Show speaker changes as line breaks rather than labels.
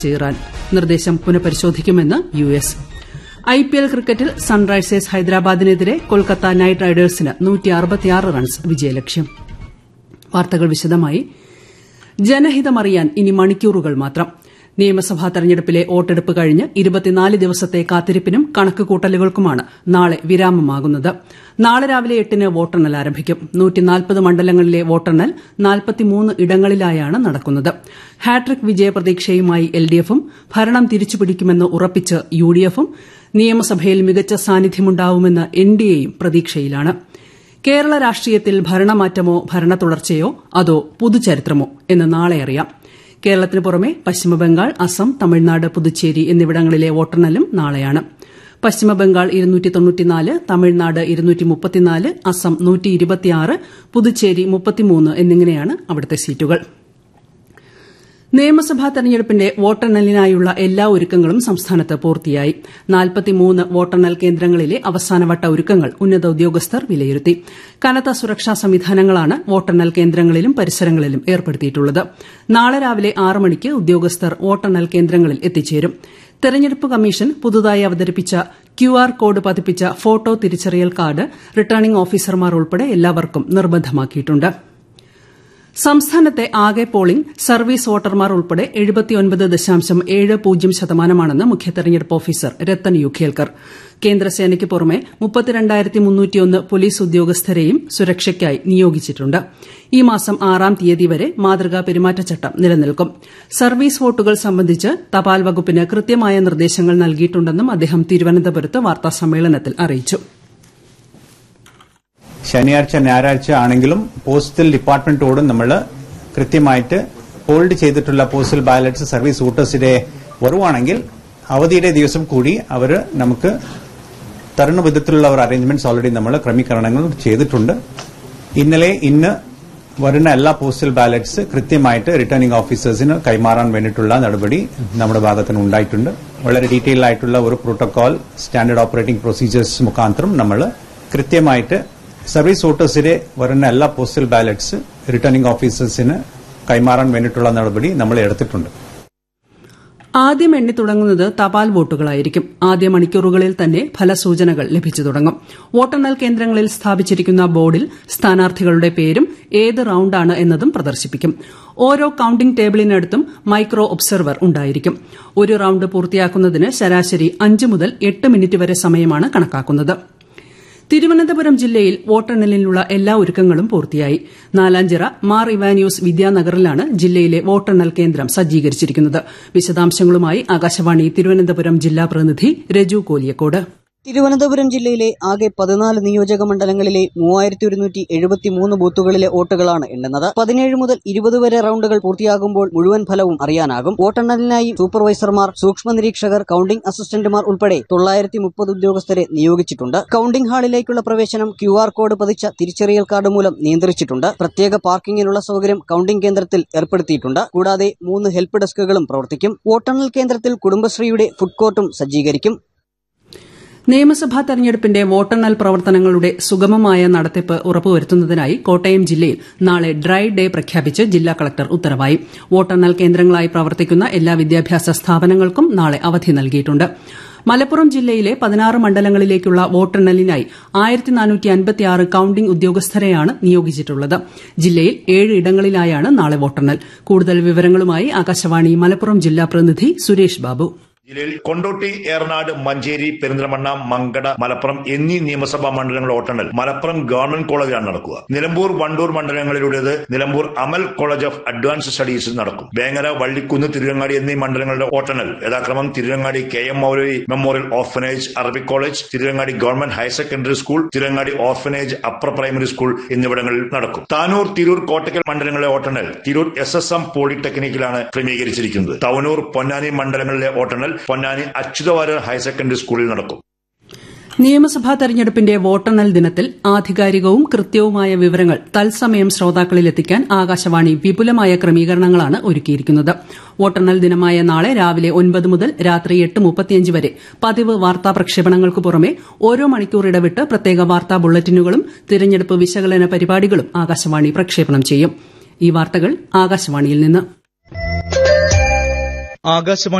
Iran നിർദ്ദേശം പുനഃപരിശോധിക്കുമെന്ന് US. IPL ക്രിക്കറ്റിൽ Sunrisers ഹൈദരാബാദിനെതിരെ Kolkata night റൈഡേഴ്സിന് 166 runs വിജയലക്ഷ്യം. വാർത്തകൾ വിശദമായി. ജനഹിതമറിയാൻ ഇനി മണിക്കൂറുകൾ മാത്രം. നിയമസഭാ തെരഞ്ഞെടുപ്പിലെ വോട്ടെടുപ്പ് കഴിഞ്ഞ് 24 ദിവസത്തെ കാത്തിരിപ്പിനും കണക്കുകൂട്ടലുകൾക്കുമാണ് നാളെ വിരാമമാകുന്നത്. നാളെ രാവിലെ 8-ന് വോട്ടെണ്ണൽ ആരംഭിക്കും. 140 മണ്ഡലങ്ങളിലെ വോട്ടെണ്ണൽ 43 ഇടങ്ങളിലായാണ് നടക്കുന്നത്. ഹാട്രിക് വിജയപ്രതീക്ഷയുമായി LDFും ഭരണം തിരിച്ചുപിടിക്കുമെന്ന് ഉറപ്പിച്ച് UDFും നിയമസഭയിൽ മികച്ച സാന്നിധ്യമുണ്ടാവുമെന്ന് NDAയും പ്രതീക്ഷയിലാണ്. കേരള രാഷ്ട്രീയത്തിൽ ഭരണമാറ്റമോ ഭരണത്തുടർച്ചയോ അതോ പുതുചരിത്രമോ എന്ന് നാളെ അറിയാം. കേരളത്തിന് പുറമെ പശ്ചിമബംഗാൾ, അസം, തമിഴ്നാട്, പുതുച്ചേരി എന്നിവിടങ്ങളിലെ വോട്ടെണ്ണലും നാളെയാണ്. പശ്ചിമബംഗാൾ 294, തമിഴ്നാട് 234, അസം 126, പുതുച്ചേരി 33 എന്നിങ്ങനെയാണ് അവിടുത്തെ സീറ്റുകൾ. നിയമസഭാ തെരഞ്ഞെടുപ്പിന്റെ വോട്ടെണ്ണലിനായുള്ള എല്ലാ ഒരുക്കങ്ങളും സംസ്ഥാനത്ത് പൂർത്തിയായി. 43 വോട്ടെണ്ണൽ കേന്ദ്രങ്ങളിലെ അവസാനവട്ട ഒരുക്കങ്ങൾ ഉന്നത ഉദ്യോഗസ്ഥർ വിലയിരുത്തി. കനത്ത സുരക്ഷാ സംവിധാനങ്ങളാണ് വോട്ടെണ്ണൽ കേന്ദ്രങ്ങളിലും പരിസരങ്ങളിലും ഏർപ്പെടുത്തിയിട്ടുള്ളത്. നാളെ രാവിലെ 6 മണിക്ക് ഉദ്യോഗസ്ഥർ വോട്ടെണ്ണൽ കേന്ദ്രങ്ങളിൽ എത്തിച്ചേരും. തെരഞ്ഞെടുപ്പ് കമ്മീഷൻ പുതുതായി അവതരിപ്പിച്ച QR കോഡ് പതിപ്പിച്ച ഫോട്ടോ തിരിച്ചറിയൽ കാർഡ് റിട്ടേണിംഗ് ഓഫീസർമാർ ഉൾപ്പെടെ എല്ലാവർക്കും നിർബന്ധമാക്കിയിട്ടുണ്ട്. സംസ്ഥാനത്തെ ആകെ പോളിംഗ് സർവീസ് വോട്ടർമാർ ഉൾപ്പെടെ 79.70% മുഖ്യ തെരഞ്ഞെടുപ്പ് ഓഫീസർ രത്തൻ യു ഖേൽക്കർ. കേന്ദ്രസേനയ്ക്ക് പുറമെ 32,301 പോലീസ് ഉദ്യോഗസ്ഥരെയും സുരക്ഷയ്ക്കായി നിയോഗിച്ചിട്ടുണ്ട്. ഈ മാസം 6-ാം തീയതി വരെ മാതൃകാ പെരുമാറ്റച്ചട്ടം നിലനിൽക്കും. സർവീസ് വോട്ടുകൾ സംബന്ധിച്ച് തപാൽ വകുപ്പിന് കൃത്യമായ നിർദ്ദേശങ്ങൾ നൽകിയിട്ടുണ്ടെന്നും അദ്ദേഹം തിരുവനന്തപുരത്ത് വാർത്താസമ്മേളനത്തിൽ അറിയിച്ചു.
ശനിയാഴ്ച ഞായറാഴ്ച ആണെങ്കിലും പോസ്റ്റൽ ഡിപ്പാർട്ട്മെന്റോടും നമ്മൾ കൃത്യമായിട്ട് ഹോൾഡ് ചെയ്തിട്ടുള്ള പോസ്റ്റൽ ബാലറ്റ്സ് സർവീസ് വോട്ടേഴ്സിന്റെ വരുവാണെങ്കിൽ അവധിയുടെ ദിവസം കൂടി അവർ നമുക്ക് തരുന്ന വിധത്തിലുള്ള ഒരു അറേഞ്ച്മെന്റ്സ് ഓൾറെഡി നമ്മൾ ക്രമീകരണങ്ങൾ ചെയ്തിട്ടുണ്ട്. ഇന്ന് വരുന്ന എല്ലാ പോസ്റ്റൽ ബാലറ്റ്സ് കൃത്യമായിട്ട് റിട്ടേണിംഗ് ഓഫീസേഴ്സിന് കൈമാറാൻ വേണ്ടിയിട്ടുള്ള നടപടി നമ്മുടെ ഭാഗത്തുനിന്ന് ഉണ്ടായിട്ടുണ്ട്. വളരെ ഡീറ്റെയിൽ ആയിട്ടുള്ള ഒരു പ്രോട്ടോകോൾ സ്റ്റാൻഡേർഡ് ഓപ്പറേറ്റിംഗ് പ്രൊസീജിയേഴ്സ് മുഖാന്തരം നമ്മൾ കൃത്യമായിട്ട് സർവീസ് വോട്ടേഴ്സിലെ വരുന്ന എല്ലാ പോസ്റ്റൽ ബാലറ്റ്സ് റിട്ടേണിംഗ് ഓഫീസേഴ്സിന് കൈമാറാൻ വേണ്ടിയിട്ടുള്ള നടപടി നമ്മൾ എടുത്തിട്ടുണ്ട്.
ആദ്യം എണ്ണി തുടങ്ങുന്നത് തപാൽ വോട്ടുകളായിരിക്കും. ആദ്യ മണിക്കൂറുകളിൽ തന്നെ ഫലസൂചനകൾ ലഭിച്ചു തുടങ്ങും. വോട്ടെണ്ണൽ കേന്ദ്രങ്ങളിൽ സ്ഥാപിച്ചിരിക്കുന്ന ബോർഡിൽ സ്ഥാനാർത്ഥികളുടെ പേരും ഏത് റൌണ്ടാണ് എന്നതും പ്രദർശിപ്പിക്കും. ഓരോ കൌണ്ടിംഗ് ടേബിളിനടുത്തും മൈക്രോ ഒബ്സർവർ ഉണ്ടായിരിക്കും. ഒരു റൌണ്ട് പൂർത്തിയാക്കുന്നതിന് ശരാശരി 5 മുതൽ 8 മിനിറ്റ് വരെ സമയമാണ് കണക്കാക്കുന്നത്. തിരുവനന്തപുരം ജില്ലയിൽ വോട്ടെണ്ണലിനുള്ള എല്ലാ ഒരുക്കങ്ങളും പൂർത്തിയായി. നാലാഞ്ചിറ മാർ ഇവാനിയൂസ് വിദ്യാനഗറിലാണ് ജില്ലയിലെ വോട്ടെണ്ണൽ കേന്ദ്രം സജ്ജീകരിച്ചിരിക്കുന്നത്. വിശദാംശങ്ങളുമായി ആകാശവാണി തിരുവനന്തപുരം ജില്ലാ പ്രതിനിധി രജു കോലിയക്കോട്.
തിരുവനന്തപുരം ജില്ലയിലെ ആകെ 14 നിയോജക മണ്ഡലങ്ങളിലെ 3173 ബൂത്തുകളിലെ വോട്ടുകളാണ് എണ്ണുന്നത്. 17 മുതൽ 20 വരെ റൌണ്ടുകൾ പൂർത്തിയാകുമ്പോൾ മുഴുവൻ ഫലവും അറിയാനാകും. വോട്ടെണ്ണലിനായി സൂപ്പർവൈസർമാർ, സൂക്ഷ്മ നിരീക്ഷകർ, കൌണ്ടിംഗ് അസിസ്റ്റന്റുമാർ ഉൾപ്പെടെ 930 ഉദ്യോഗസ്ഥരെ നിയോഗിച്ചിട്ടുണ്ട്. കൌണ്ടിംഗ് ഹാളിലേക്കുള്ള പ്രവേശനം QR കോഡ് പതിച്ച തിരിച്ചറിയൽ കാർഡ് മൂലം നിയന്ത്രിച്ചിട്ടുണ്ട്. പ്രത്യേക പാർക്കിങ്ങിനുള്ള സൌകര്യം കൌണ്ടിംഗ് കേന്ദ്രത്തിൽ ഏർപ്പെടുത്തിയിട്ടുണ്ട്. കൂടാതെ 3 ഹെൽപ്പ് ഡെസ്കുകളും പ്രവർത്തിക്കും. വോട്ടെണ്ണൽ കേന്ദ്രത്തിൽ കുടുംബശ്രീയുടെ ഫുഡ് കോർട്ടും സജ്ജീകരിക്കും.
നിയമസഭാ തെരഞ്ഞെടുപ്പിന്റെ വോട്ടെണ്ണൽ പ്രവർത്തനങ്ങളുടെ സുഗമമായ നടത്തിപ്പ് ഉറപ്പുവരുത്തുന്നതിനായി കോട്ടയം ജില്ലയിൽ നാളെ ഡ്രൈ ഡേ പ്രഖ്യാപിച്ച് ജില്ലാ കളക്ടർ ഉത്തരവായി. വോട്ടെണ്ണൽ കേന്ദ്രങ്ങളായി പ്രവർത്തിക്കുന്ന എല്ലാ വിദ്യാഭ്യാസ സ്ഥാപനങ്ങൾക്കും നാളെ അവധി നൽകിയിട്ടുണ്ട്. മലപ്പുറം ജില്ലയിലെ 16 മണ്ഡലങ്ങളിലേക്കുള്ള വോട്ടെണ്ണലിനായി 1456 കൌണ്ടിംഗ് ഉദ്യോഗസ്ഥരെയാണ് നിയോഗിച്ചിട്ടുള്ളത്. ജില്ലയിൽ 7 ഇടങ്ങളിലായാണ് നാളെ വോട്ടെണ്ണൽ. കൂടുതൽ വിവരങ്ങളുമായി ആകാശവാണി മലപ്പുറം ജില്ലാ പ്രതിനിധി സുരേഷ് ബാബു.
ജില്ലയിൽ കൊണ്ടോട്ടി, ഏറനാട്, മഞ്ചേരി, പെരിന്തൽമണ്ണ, മങ്കട, മലപ്പുറം എന്നീ നിയമസഭാ മണ്ഡലങ്ങളുടെ വോട്ടെണ്ണൽ മലപ്പുറം ഗവൺമെന്റ് കോളേജിലാണ് നടക്കുക. നിലമ്പൂർ, വണ്ടൂർ മണ്ഡലങ്ങളിലൂടേത് നിലമ്പൂർ അമൽ കോളേജ് ഓഫ് അഡ്വാൻസ്ഡ് സ്റ്റഡീസിൽ നടക്കും. വേങ്ങര, വള്ളിക്കുന്ന്, തിരുവങ്ങാടി എന്നീ മണ്ഡലങ്ങളുടെ വോട്ടെണ്ണൽ യഥാക്രമം തിരുവങ്ങാടി KM മൗലവി memorial orphanage Arabic college, Thiruvangadi government higher secondary school, Thiruvangadi orphanage upper primary school എന്നിവിടങ്ങളിൽ നടക്കും. താനൂർ, തിരൂർ, കോട്ടക്കൽ മണ്ഡലങ്ങളിലെ വോട്ടെണ്ണൽ തിരൂർ SSM പോളിടെക്നിക്കിലാണ് ക്രമീകരിച്ചിരിക്കുന്നത്. തവനൂർ, പൊന്നാനി മണ്ഡലങ്ങളിലെ വോട്ടെണ്ണൽ പൊന്നാനി അച്യുതവാര്യർ ഹയർ സെക്കൻഡറി സ്കൂളിൽ നടക്കും.
നിയമസഭാ തെരഞ്ഞെടുപ്പിന്റെ വോട്ടെണ്ണൽ ദിനത്തിൽ ആധികാരികവും കൃത്യവുമായ വിവരങ്ങൾ തത്സമയം ശ്രോതാക്കളിലെത്തിക്കാൻ ആകാശവാണി വിപുലമായ ക്രമീകരണങ്ങളാണ് ഒരുക്കിയിരിക്കുന്നത്. വോട്ടെണ്ണൽ ദിനമായ നാളെ രാവിലെ 9 മുതൽ രാത്രി 8:35 വരെ പതിവ് വാർത്താ പ്രക്ഷേപണങ്ങൾക്ക് പുറമെ ഓരോ മണിക്കൂർ ഇടവിട്ട് പ്രത്യേക വാർത്താ ബുള്ളറ്റിനുകളും തിരഞ്ഞെടുപ്പ് വിശകലന പരിപാടികളും ആകാശവാണി പ്രക്ഷേപണം ചെയ്യും. ഈ വാർത്തകൾ ആകാശവാണിയിൽ നിന്ന്.
ആകാശവാണി